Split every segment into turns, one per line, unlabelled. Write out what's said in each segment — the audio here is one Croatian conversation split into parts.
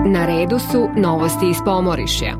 Na redu su novosti iz Pomorišja.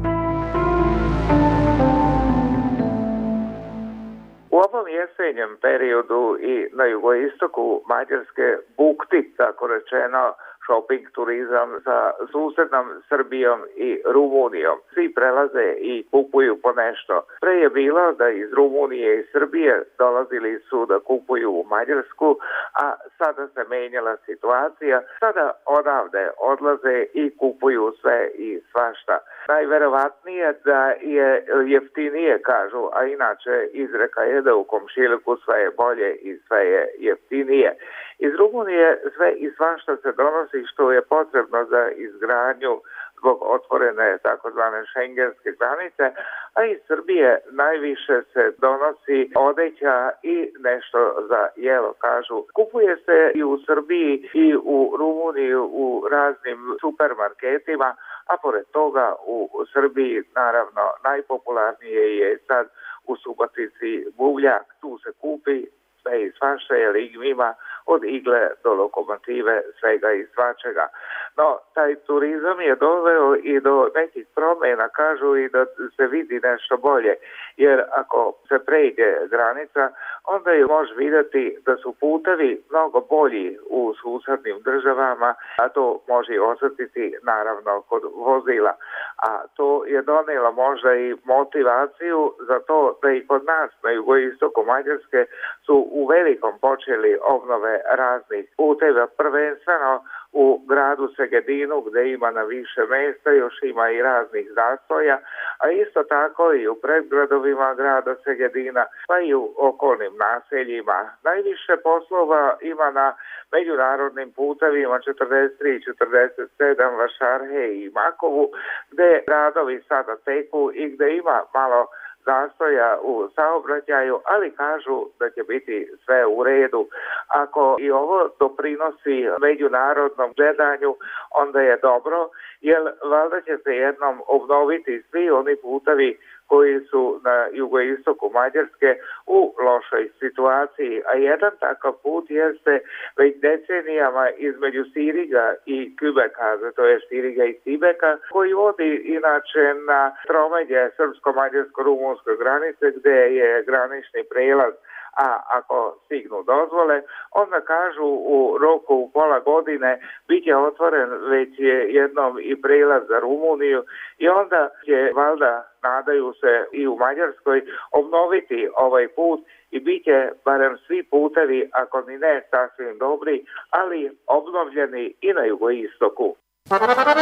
U ovom jesenjem periodu i na jugoistoku Mađarske bukti, tako rečeno, shopping turizam sa susednom Srbijom i Rumunijom. Svi prelaze i kupuju po nešto. Pre je bilo da iz Rumunije i Srbije dolazili su da kupuju u Mađarsku, a sada se menjala situacija. Sada odavde odlaze i kupuju sve i svašta. Najverovatnije da je jeftinije, kažu, a inače izreka je da u komšiluku sve je bolje i sve je jeftinije. Iz Rumunije sve i svašta se donosi što je potrebno za izgradnju zbog otvorene takozvane šengenske granice, a iz Srbije najviše se donosi odeća i nešto za jelo, kažu. Kupuje se i u Srbiji i u Rumuniji u raznim supermarketima, a pored toga u Srbiji naravno najpopularnije je sad u Subotici buvljak. Tu se kupi sve i svašta, jer ima od igle do lokomotive svega i svačega. No, taj turizam je doveo i do nekih promjena, kažu, i da se vidi nešto bolje. Jer ako se pređe granica, onda je može vidjeti da su putevi mnogo bolji u susednim državama, a to može osjetiti naravno kod vozila. A to je donijelo možda i motivaciju za to da i kod nas na jugoistoku Mađarske su u velikom počeli obnove raznih puteva, prvenstveno u gradu Segedinu gdje ima na više mjesta, još ima i raznih zastoja, a isto tako i u predgradovima grada Segedina, pa i u okolnim naseljima. Najviše poslova ima na međunarodnim putevima 43, 47, Vašarhe i Makovu, gdje radovi sada teku i gdje ima malo zastoja u saobraćaju, ali kažu da će biti sve u redu. Ako i ovo doprinosi međunarodnom gledanju, onda je dobro, jer valjda će se jednom obnoviti svi oni putevi koji su na jugoistoku Mađarske u lošoj situaciji. A jedan takav put jeste već decenijama između Siriga i Kübeka, to je Siriga i Tibeka, koji vodi inače na tromeđe srpsko-mađarsko-rumunskoj granice gdje je granični prelaz. A ako stignu dozvole, onda kažu u roku u pola godine bit će otvoren već jednom i prelaz za Rumuniju i onda će valjda, nadaju se i u Mađarskoj, obnoviti ovaj put i bit će barem svi putevi, ako ni ne sasvim dobri, ali obnovljeni i na jugoistoku.